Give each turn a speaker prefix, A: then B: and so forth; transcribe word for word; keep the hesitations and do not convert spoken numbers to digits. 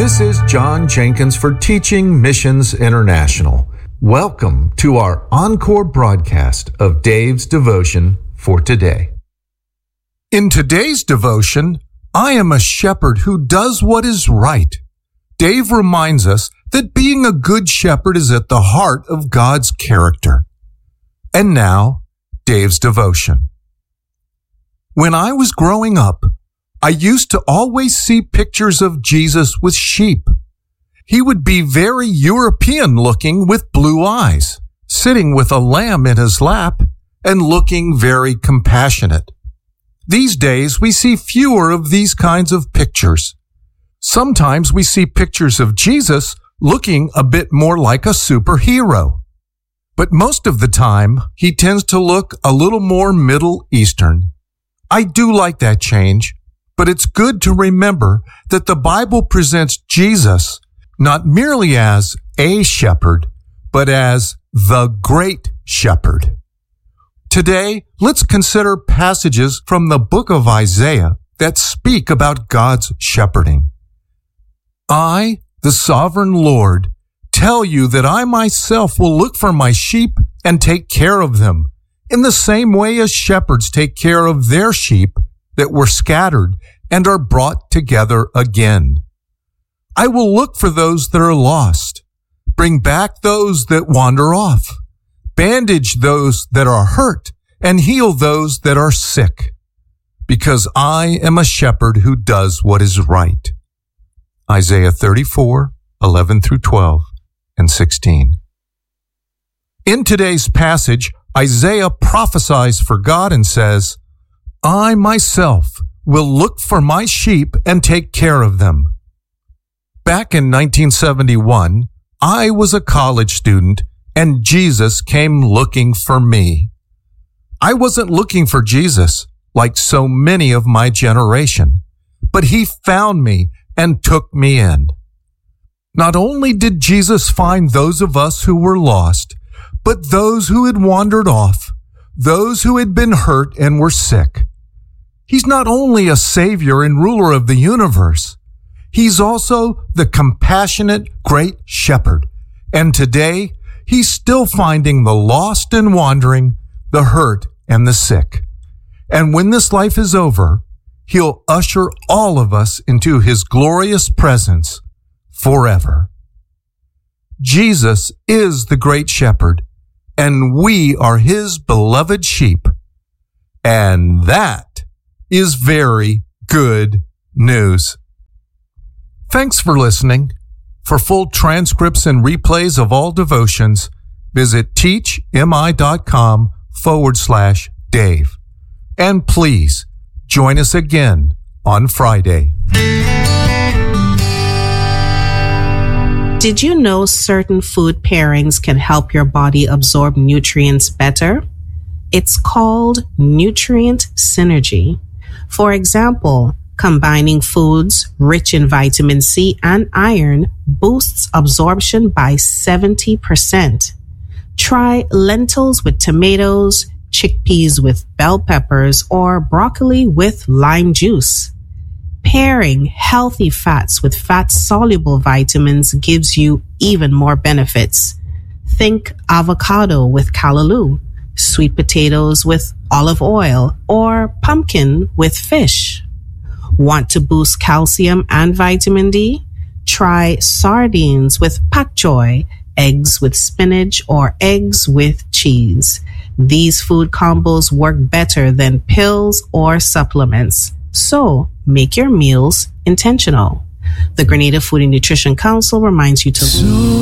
A: This is John Jenkins for Teaching Missions International. Welcome to our encore broadcast of Dave's Devotion for today. In today's devotion, I am a shepherd who does what is right. Dave reminds us that being a good shepherd is at the heart of God's character. And now, Dave's devotion. When I was growing up, I used to always see pictures of Jesus with sheep. He would be very European looking with blue eyes, sitting with a lamb in his lap and looking very compassionate. These days, we see fewer of these kinds of pictures. Sometimes we see pictures of Jesus looking a bit more like a superhero. But most of the time, he tends to look a little more Middle Eastern. I do like that change. But it's good to remember that the Bible presents Jesus not merely as a shepherd, but as the great shepherd. Today, let's consider passages from the book of Isaiah that speak about God's shepherding. I, the sovereign Lord, tell you that I myself will look for my sheep and take care of them, in the same way as shepherds take care of their sheep that were scattered and are brought together again. I will look for those that are lost, bring back those that wander off, bandage those that are hurt, and heal those that are sick, because I am a shepherd who does what is right. Isaiah thirty-four, eleven through twelve and sixteen. In today's passage, Isaiah prophesies for God and says, I myself will look for my sheep and take care of them. Back in nineteen seventy-one, I was a college student and Jesus came looking for me. I wasn't looking for Jesus like so many of my generation, but he found me and took me in. Not only did Jesus find those of us who were lost, but those who had wandered off, those who had been hurt and were sick. He's not only a savior and ruler of the universe, he's also the compassionate great shepherd. And today, he's still finding the lost and wandering, the hurt and the sick. And when this life is over, he'll usher all of us into his glorious presence forever. Jesus is the great shepherd, and we are his beloved sheep. And that is very good news. Thanks for listening. For full transcripts and replays of all devotions, visit teachmi.com forward slash Dave. And please join us again on Friday.
B: Did you know certain food pairings can help your body absorb nutrients better? It's called nutrient synergy. For example, combining foods rich in vitamin C and iron boosts absorption by seventy percent. Try lentils with tomatoes, chickpeas with bell peppers, or broccoli with lime juice. Pairing healthy fats with fat-soluble vitamins gives you even more benefits. Think avocado with callaloo, sweet potatoes with olive oil, or pumpkin with fish. Want to boost calcium and vitamin D? Try sardines with pak choy, eggs with spinach, or eggs with cheese. These food combos work better than pills or supplements. So, make your meals intentional. The Grenada Food and Nutrition Council reminds you to...